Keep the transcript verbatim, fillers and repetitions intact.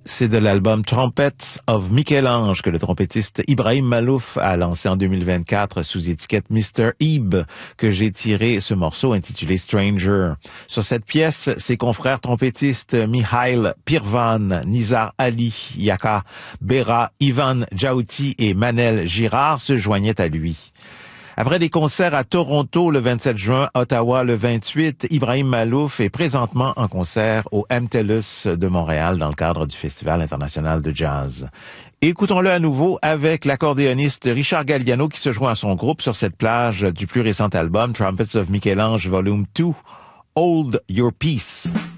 C'est de l'album Trumpets of Michel-Ange que le trompettiste Ibrahim Malouf a lancé en deux mille vingt-quatre sous étiquette mister Ib que j'ai tiré ce morceau intitulé Stranger. Sur cette pièce, ses confrères trompettistes Mihail Pirvan, Nizar Ali, Yaka Bera, Ivan Djaouti et Manel Girard se joignaient à lui. Après des concerts à Toronto le vingt-sept juin, Ottawa le vingt-huit, Ibrahim Malouf est présentement en concert au M T L U S de Montréal dans le cadre du Festival international de jazz. Écoutons-le à nouveau avec l'accordéoniste Richard Galliano qui se joint à son groupe sur cette plage du plus récent album Trumpets of Michel-Ange Volume deux, Hold Your Peace.